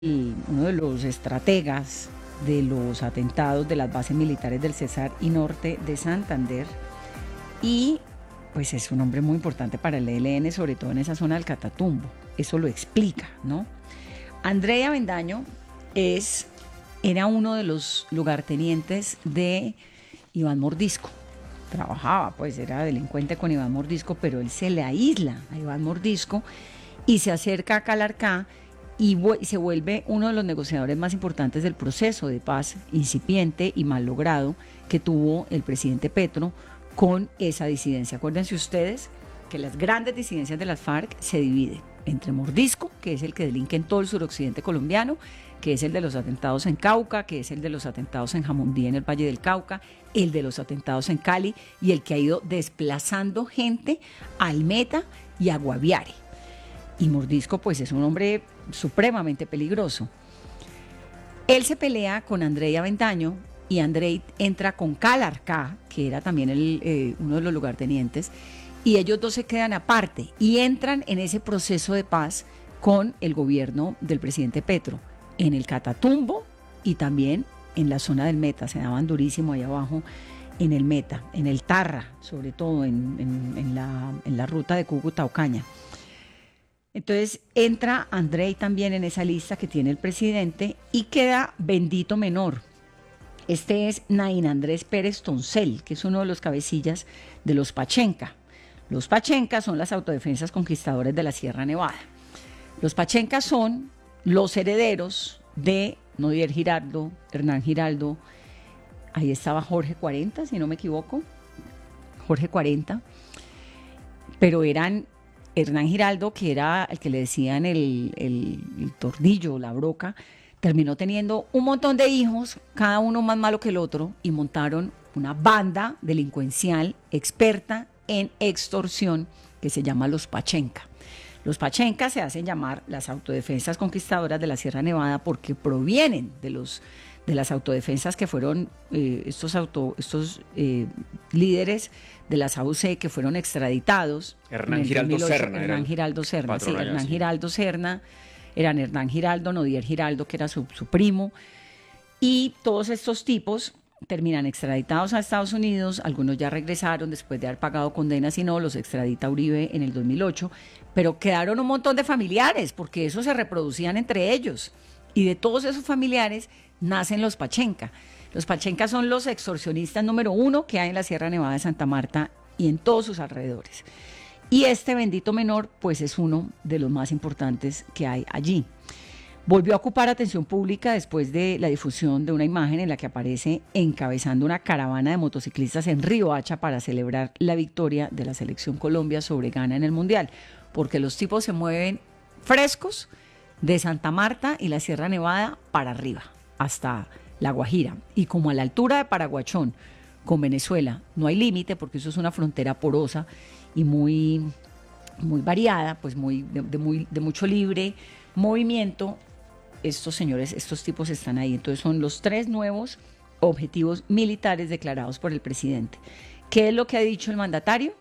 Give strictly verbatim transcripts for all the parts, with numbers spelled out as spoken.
el- uno de los estrategas de los atentados de las bases militares del Cesar y Norte de Santander, y pues es un hombre muy importante para el E L N, sobre todo en esa zona del Catatumbo. Eso lo explica, ¿no? Andrei Avendaño es, era uno de los lugartenientes de Iván Mordisco. Trabajaba, pues era delincuente con Iván Mordisco, pero él se le aísla a Iván Mordisco y se acerca a Calarcá y se vuelve uno de los negociadores más importantes del proceso de paz incipiente y mal logrado que tuvo el presidente Petro con esa disidencia. Acuérdense ustedes que las grandes disidencias de las FARC se dividen entre Mordisco, que es el que delinque en todo el suroccidente colombiano, que es el de los atentados en Cauca, que es el de los atentados en Jamundí en el Valle del Cauca, el de los atentados en Cali y el que ha ido desplazando gente a Almeta y a Guaviare. Y Mordisco pues es un hombre supremamente peligroso. Él se pelea con Andrei Avendaño y Andrei entra con Calarcá, que era también el, eh, uno de los lugartenientes, y ellos dos se quedan aparte y entran en ese proceso de paz con el gobierno del presidente Petro, en el Catatumbo y también en la zona del Meta. Se daban durísimo ahí abajo en el Meta, en el Tarra, sobre todo en, en, en, la, en la ruta de Cúcuta a Ocaña. Entonces entra Andrei también en esa lista que tiene el presidente y queda Bendito Menor. Este es Nain Andrés Pérez Toncel, que es uno de los cabecillas de los Pachenca. Los Pachenca son las autodefensas conquistadores de la Sierra Nevada. Los Pachenca son los herederos de Nodier Giraldo, Hernán Giraldo, ahí estaba Jorge cuarenta, si no me equivoco, Jorge cuarenta, pero eran Hernán Giraldo, que era el que le decían el, el, el tordillo, la broca, terminó teniendo un montón de hijos, cada uno más malo que el otro, y montaron una banda delincuencial experta en extorsión que se llama los Pachenca. Los Pachenca se hacen llamar las autodefensas conquistadoras de la Sierra Nevada porque provienen de los de las autodefensas que fueron eh, estos auto estos eh, líderes de las A U C que fueron extraditados. Hernán Giraldo Serna. Hernán Giraldo Serna, sí, Hernán Giraldo Serna, eran Hernán Giraldo, Nodier Giraldo, que era su, su primo, y todos estos tipos terminan extraditados a Estados Unidos. Algunos ya regresaron después de haber pagado condenas, y no, los extradita Uribe en el dos mil ocho, pero quedaron un montón de familiares, porque esos se reproducían entre ellos, y de todos esos familiares nacen los Pachenca. Los Pachenca son los extorsionistas número uno que hay en la Sierra Nevada de Santa Marta y en todos sus alrededores. Y este Bendito Menor, pues es uno de los más importantes que hay allí. Volvió a ocupar atención pública después de la difusión de una imagen en la que aparece encabezando una caravana de motociclistas en Riohacha para celebrar la victoria de la selección Colombia sobre Ghana en el Mundial, porque los tipos se mueven frescos de Santa Marta y la Sierra Nevada para arriba, hasta La Guajira. Y como a la altura de Paraguachón con Venezuela no hay límite, porque eso es una frontera porosa y muy, muy variada, pues muy, de, de, muy, de mucho libre movimiento, estos señores, estos tipos están ahí. Entonces son los tres nuevos objetivos militares declarados por el presidente. ¿Qué es lo que ha dicho el mandatario,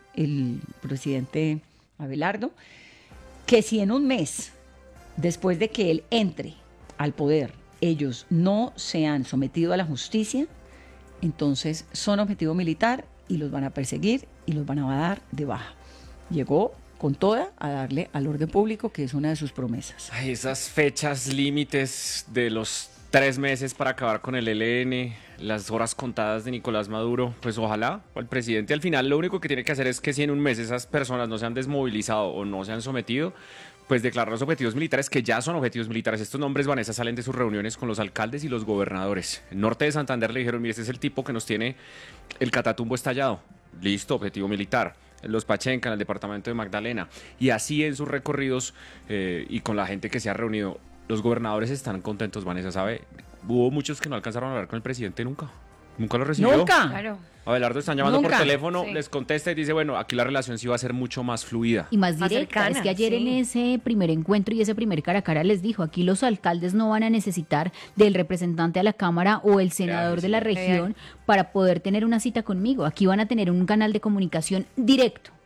el presidente Abelardo? Que si en un mes, después de que él entre al poder, ellos no se han sometido a la justicia, entonces son objetivo militar y los van a perseguir y los van a dar de baja. Llegó con toda a darle al orden público, que es una de sus promesas. Ay, esas fechas límites de los tres meses para acabar con el E L N, las horas contadas de Nicolás Maduro, pues ojalá el presidente al final lo único que tiene que hacer es que si en un mes esas personas no se han desmovilizado o no se han sometido, pues declarar los objetivos militares, que ya son objetivos militares. Estos nombres, Vanessa, salen de sus reuniones con los alcaldes y los gobernadores. En Norte de Santander le dijeron, mire, este es el tipo que nos tiene el Catatumbo estallado. Listo, objetivo militar. Los Pachenca en el departamento de Magdalena. Y así en sus recorridos eh, y con la gente que se ha reunido, los gobernadores están contentos, Vanessa, ¿sabe? Hubo muchos que no alcanzaron a hablar con el presidente nunca. Nunca lo recibió. Nunca. Claro. Abelardo están llamando Nunca. por teléfono, Sí. les contesta y dice, bueno, aquí la relación sí va a ser mucho más fluida. Y más Más directa. cercana, Es que ayer sí. en ese primer encuentro y ese primer cara a cara les dijo, aquí los alcaldes no van a necesitar del representante a la Cámara o el senador de la región para poder tener una cita conmigo. Aquí van a tener un canal de comunicación directo.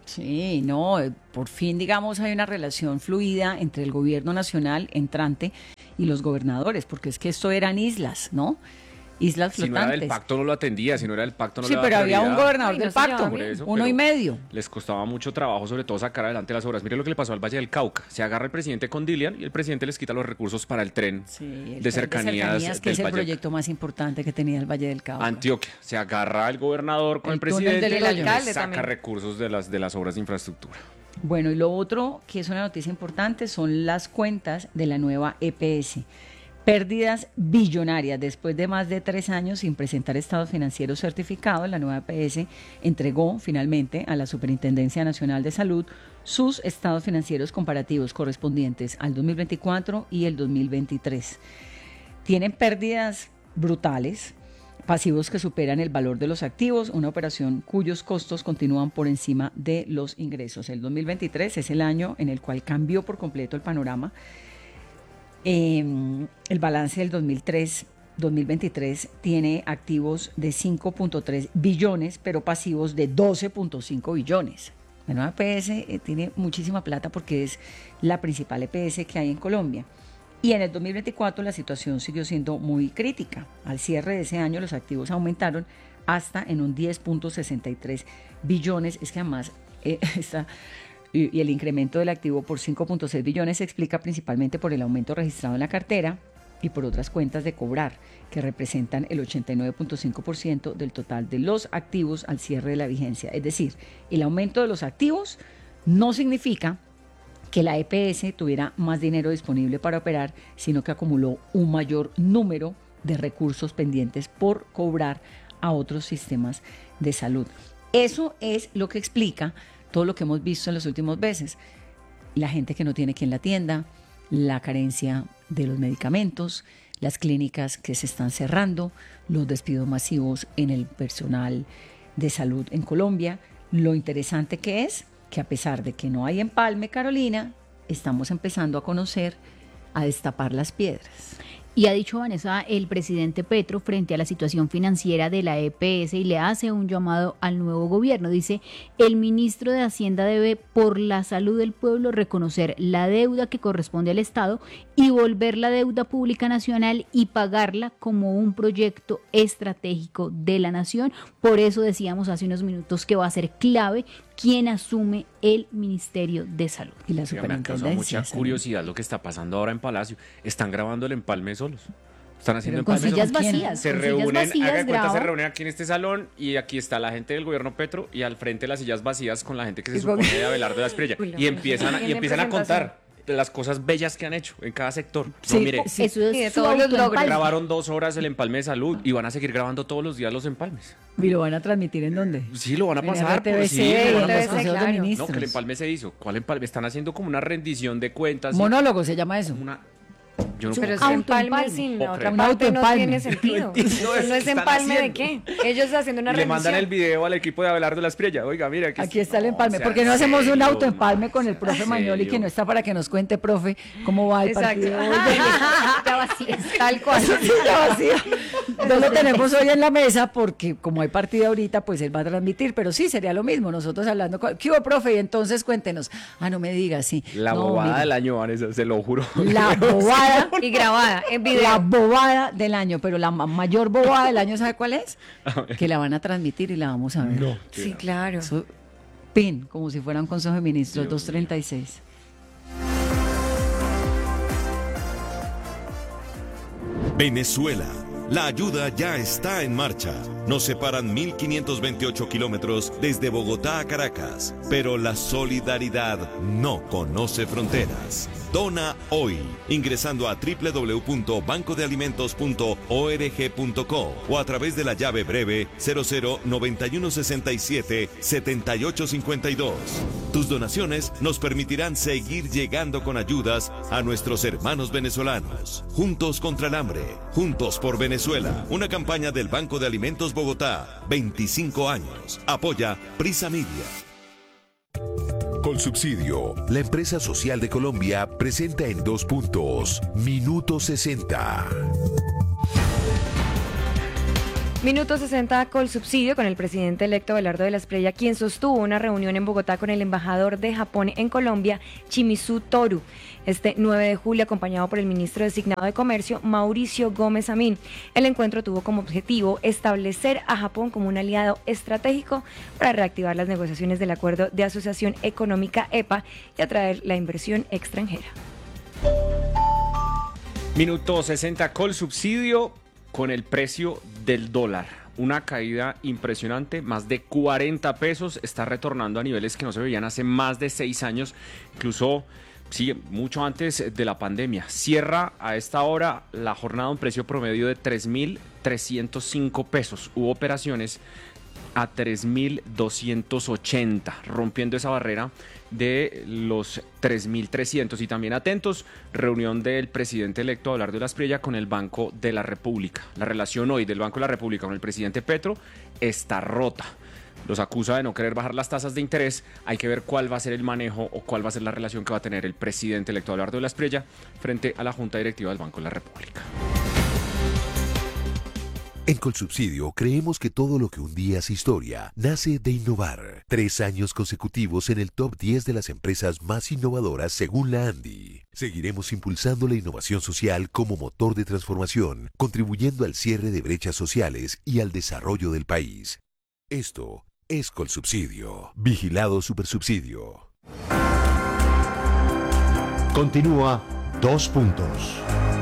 Sí, no, eh, por fin, digamos, hay una relación fluida entre el gobierno nacional entrante y los gobernadores, porque es que esto eran islas, ¿no? Islas Si no flotantes. era del pacto no lo atendía, si no era del pacto no Sí, le daba pero había un prioridad. gobernador Ay, no del se llevaban pacto, Por eso, uno pero y medio. Les costaba mucho trabajo, sobre todo, sacar adelante las obras. Mire lo que le pasó al Valle del Cauca. Se agarra el presidente con Dilian y el presidente les quita los recursos para el tren Sí, el de tren cercanías, que del es el Valle. proyecto más importante que tenía el Valle del Cauca. Antioquia. Se agarra el gobernador con El el, túnel presidente del y Gallo. les alcalde saca también. recursos de las, de las obras de infraestructura. Bueno, y lo otro que es una noticia importante son las cuentas de la nueva E P S. Pérdidas billonarias. Después de más de tres años sin presentar estados financieros certificados, la nueva E P S entregó finalmente a la Superintendencia Nacional de Salud sus estados financieros comparativos correspondientes al dos mil veinticuatro y el dos mil veintitrés. Tienen pérdidas brutales, pasivos que superan el valor de los activos, una operación cuyos costos continúan por encima de los ingresos. El dos mil veintitrés es el año en el cual cambió por completo el panorama. Eh, el balance del dos mil tres, dos mil veintitrés tiene activos de cinco punto tres billones, pero pasivos de doce punto cinco billones. La nueva E P S eh, tiene muchísima plata porque es la principal E P S que hay en Colombia. Y en el dos mil veinticuatro la situación siguió siendo muy crítica. Al cierre de ese año los activos aumentaron hasta en un diez punto sesenta y tres billones. Es que además eh, esta, y, y el incremento del activo por cinco punto seis billones se explica principalmente por el aumento registrado en la cartera y por otras cuentas de cobrar, que representan el ochenta y nueve punto cinco por ciento del total de los activos al cierre de la vigencia. Es decir, el aumento de los activos no significa que la E P S tuviera más dinero disponible para operar, sino que acumuló un mayor número de recursos pendientes por cobrar a otros sistemas de salud. Eso es lo que explica todo lo que hemos visto en los últimos meses. La gente que no tiene quien la atienda, la carencia de los medicamentos, las clínicas que se están cerrando, los despidos masivos en el personal de salud en Colombia. Lo interesante que es que a pesar de que no hay empalme, Carolina, estamos empezando a conocer, a destapar las piedras. Y ha dicho, Vanessa, el presidente Petro frente a la situación financiera de la E P S y le hace un llamado al nuevo gobierno. Dice, el ministro de Hacienda debe, por la salud del pueblo, reconocer la deuda que corresponde al Estado y volver la deuda pública nacional y pagarla como un proyecto estratégico de la nación. Por eso decíamos hace unos minutos que va a ser clave quién asume el Ministerio de Salud. Y la Me causa superintendencia. mucha ¿sí? curiosidad lo que está pasando ahora en Palacio. Están grabando el empalme solos. Están haciendo Pero con empalme Sillas solos. ¿quién? vacías. Se con sillas reúnen, vacías, haga de cuenta, se graba. reúnen aquí en este salón y aquí está la gente del gobierno Petro y al frente las sillas vacías con la gente que se Y con- supone de Abelardo de la Espriella. Uy, no, Y empiezan, a- y tiene empiezan a presentación. contar de las cosas bellas que han hecho en cada sector. Sí, no, mire, sí. Eso Sí, de es su todos los autoempalme. logros. grabaron dos horas el empalme de salud y van a seguir grabando todos los días los empalmes. ¿Y lo van a transmitir en dónde? Sí, lo van a En pasar. R T V pues, C, sí, lo en van a los pasar. consejos de Claro. ministros. No, que el empalme se hizo. ¿Cuál empalme? Están haciendo como una rendición de cuentas. y Monólogo se llama eso. Una... Yo no Pero puedo es creer. empalme Autoempalme. sin Puedo la creer. otra Un parte no autoempalme. tiene sentido. No entiendo Eso eso no es que están empalme de haciendo. qué. Ellos haciendo una Y le mandan el rendición. video al equipo de Abelardo de la Espriella. Oiga, mira, aquí, Aquí está el No, empalme. o sea, ¿Por qué no en hacemos un serio, autoempalme con el en profe Magnoli, que serio. no está para que nos cuente, profe, cómo va el Exacto. partido? Ya vacías. Tal cual. Sí, ya vacía. No lo tenemos hoy en la mesa porque como hay partido ahorita, pues él va a transmitir, pero sí, sería lo mismo, nosotros hablando con... ¿Qué hubo, profe? Y entonces cuéntenos. Ah, no me digas, sí. La No, bobada mire, del año, Vanessa, se lo juro. La bobada, Y grabada en video. la bobada del año, pero la ma- mayor bobada del año, ¿sabe cuál es? Que la van a transmitir y la vamos a ver. No. Sí, claro. Eso, pin, como si fuera un consejo de ministros, Dios dos treinta y seis. Venezuela. La ayuda ya está en marcha. Nos separan mil quinientos veintiocho kilómetros desde Bogotá a Caracas, pero la solidaridad no conoce fronteras. Dona hoy, ingresando a doble u doble u doble u punto banco de alimentos punto org punto co o a través de la llave breve cero cero noventa y uno sesenta y siete setenta y ocho cincuenta y dos. Tus donaciones nos permitirán seguir llegando con ayudas a nuestros hermanos venezolanos. Juntos contra el hambre, juntos por Venezuela. Una campaña del Banco de Alimentos Bogotá. veinticinco años. Apoya Prisa Media. Con subsidio, la empresa social de Colombia presenta en dos puntos, Minuto sesenta. Minuto sesenta Colsubsidio con el presidente electo Abelardo de la Espriella, quien sostuvo una reunión en Bogotá con el embajador de Japón en Colombia, Shimizu Toru, este nueve de julio, acompañado por el ministro designado de Comercio, Mauricio Gómez Amín. El encuentro tuvo como objetivo establecer a Japón como un aliado estratégico para reactivar las negociaciones del Acuerdo de Asociación Económica E P A y atraer la inversión extranjera. Minuto sesenta Colsubsidio con el precio del dólar. Una caída impresionante, más de cuarenta pesos, está retornando a niveles que no se veían hace más de seis años, incluso sí, mucho antes de la pandemia. Cierra a esta hora la jornada a un precio promedio de tres mil trescientos cinco pesos. Hubo operaciones a tres mil doscientos ochenta, rompiendo esa barrera de los tres mil trescientos. Y también atentos, reunión del presidente electo Abelardo de la Espriella con el Banco de la República. La relación hoy del Banco de la República con el presidente Petro está rota. Los acusa de no querer bajar las tasas de interés. Hay que ver cuál va a ser el manejo o cuál va a ser la relación que va a tener el presidente electo Abelardo de la Espriella frente a la Junta Directiva del Banco de la República. En Colsubsidio creemos que todo lo que un día hace historia nace de innovar. Tres años consecutivos en el top diez de las empresas más innovadoras según la ANDI. Seguiremos impulsando la innovación social como motor de transformación, contribuyendo al cierre de brechas sociales y al desarrollo del país. Esto es Colsubsidio. Vigilado Supersubsidio. Continúa Dos Puntos.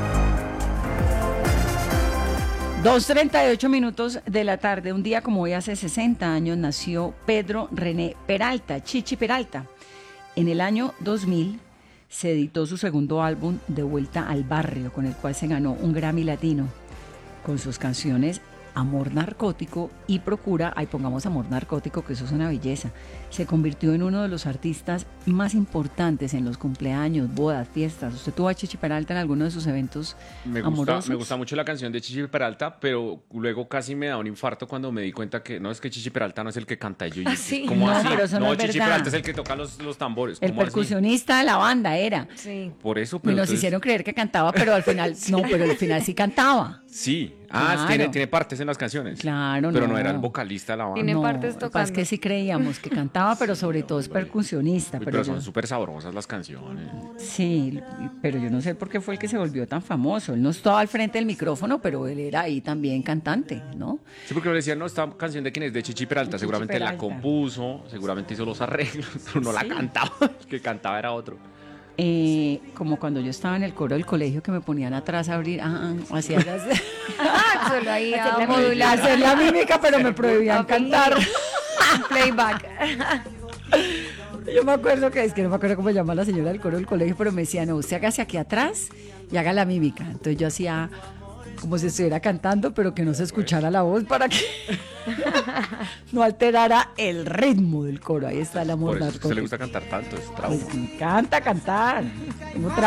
dos treinta y ocho minutos de la tarde. Un día como hoy, hace sesenta años, nació Pedro René Peralta, Chichi Peralta. En el año dos mil se editó su segundo álbum, De Vuelta al Barrio, con el cual se ganó un Grammy Latino, con sus canciones Amor Narcótico y Procura. Ahí pongamos Amor Narcótico, que eso es una belleza. Se convirtió en uno de los artistas más importantes en los cumpleaños, bodas, fiestas. ¿Usted tuvo a Chichi Peralta en alguno de sus eventos me gusta, amorosos? Me gusta mucho la canción de Chichi Peralta, pero luego casi me da un infarto cuando me di cuenta que no, es que Chichi Peralta no es el que canta. Y yo, ¿Ah, sí? ¿cómo No, así? pero eso no es Chichi verdad. Peralta es el que toca los, los tambores. El ¿Cómo así? percusionista de la banda era. Sí. Por eso, Y pero nos entonces- hicieron creer que cantaba, pero al final, no, pero al final sí cantaba. Sí. Ah, Claro. tiene, tiene partes en las canciones. Claro, Pero no, no. era el vocalista de la banda. Tiene no, partes lo que pasa tocando. es que sí creíamos que cantaba, pero sobre todo es percusionista. Uy, Pero, pero yo- son súper sabrosas las canciones. sí, pero yo no sé por qué fue el que se volvió tan famoso. Él no estaba al frente del micrófono, pero él era ahí también cantante, ¿no? Sí, porque me decían, no, esta canción de quién es, de Chichi Peralta. De Chichi Seguramente la Peralta. compuso, seguramente hizo los arreglos, pero no la Sí. cantaba. El que cantaba era otro. Eh, como cuando yo estaba en el coro del colegio que me ponían atrás a abrir, ah, ah, hacía las, Solo ahí a hacer, la, modular. hacer la mímica, pero me prohibían A cantar. Playback. Yo me acuerdo que, es que no me acuerdo cómo se llama la señora del coro del colegio, pero me decía, no, usted hágase aquí atrás y haga la mímica. Entonces yo hacía como si estuviera cantando, pero que no se escuchara la voz para que no alterara el ritmo del coro. Ahí está el amor Por eso es que a usted le narcótico. gusta cantar tanto. Es Pues trauma. me encanta cantar. Tengo